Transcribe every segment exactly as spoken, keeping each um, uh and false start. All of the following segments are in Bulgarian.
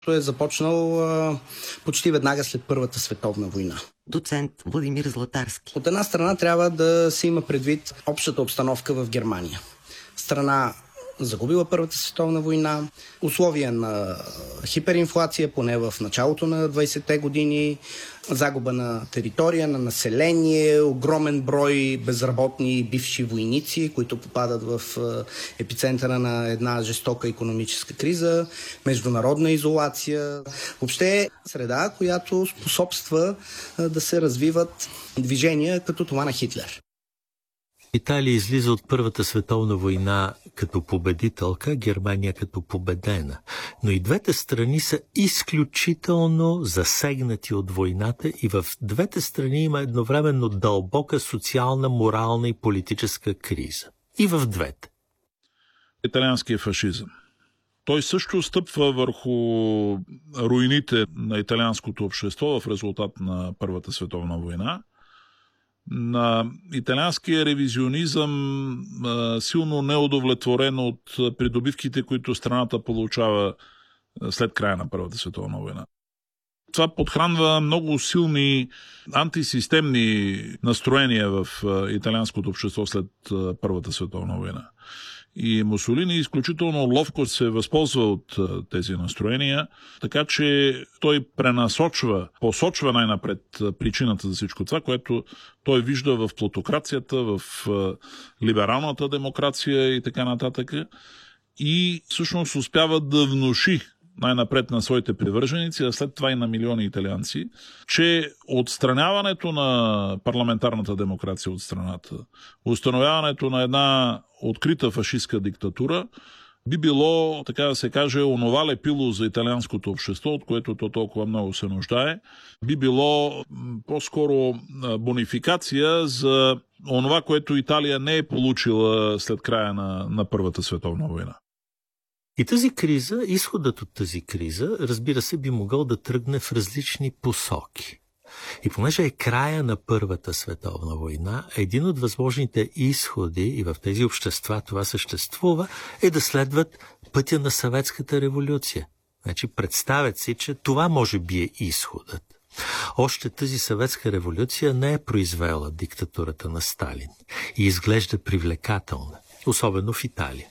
Той е започнал а, почти веднага след Първата световна война. Доцент Владимир Златарски. От една страна трябва да се има предвид общата обстановка в Германия. Страна загубила Първата световна война, условия на хиперинфлация, поне в началото на двайсетте години, загуба на територия, на население, огромен брой безработни бивши войници, които попадат в епицентъра на една жестока икономическа криза, международна изолация. Въобще среда, която способства да се развиват движения като това на Хитлер. Италия излиза от Първата световна война като победителка, Германия като победена. Но и двете страни са изключително засегнати от войната и в двете страни има едновременно дълбока социална, морална и политическа криза. И в двете. Италианския фашизъм. Той също стъпва върху руините на италианското общество в резултат на Първата световна война. На италианския ревизионизъм силно неудовлетворен от придобивките, които страната получава след края на Първата световна война. Това подхранва много силни антисистемни настроения в италианското общество след Първата световна война. И Мусолини изключително ловко се възползва от тези настроения, така че той пренасочва, посочва най-напред причината за всичко това, което той вижда в плутокрацията, в либералната демокрация и така нататък. И всъщност успява да внуши най-напред на своите привърженици, а след това и на милиони италианци, че отстраняването на парламентарната демокрация от страната, установяването на една открита фашистска диктатура би било, така да се каже, онова лепило за италианското общество, от което то толкова много се нуждае, би било по-скоро бонификация за онова, което Италия не е получила след края на, на Първата световна война. И тази криза, изходът от тази криза, разбира се, би могъл да тръгне в различни посоки. И понеже е края на Първата световна война, един от възможните изходи, и в тези общества това съществува, е да следват пътя на съветската революция. Значи представят си, че това може би е изходът. Още тази съветска революция не е произвела диктатурата на Сталин и изглежда привлекателна, особено в Италия.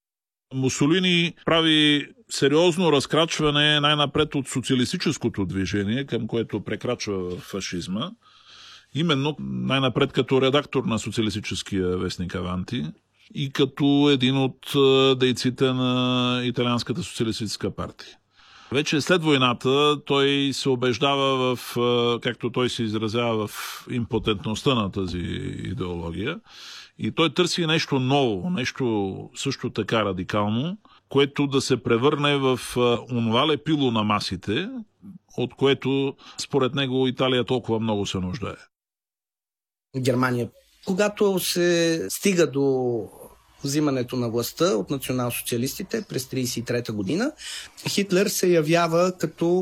Мусолини прави сериозно разкрачване най-напред от социалистическото движение, към което прекрачва фашизма, именно най-напред като редактор на социалистическия вестник Аванти и като един от дейците на Италианската социалистическа партия. Вече след войната той се убеждава в, както той се изразява, в импотентността на тази идеология. И той търси нещо ново, нещо също така радикално, което да се превърне в онова лепило на масите, от което според него Италия толкова много се нуждае. Германия. Когато се стига до взимането на властта от национал-социалистите през трийсет и трета година, Хитлер се явява като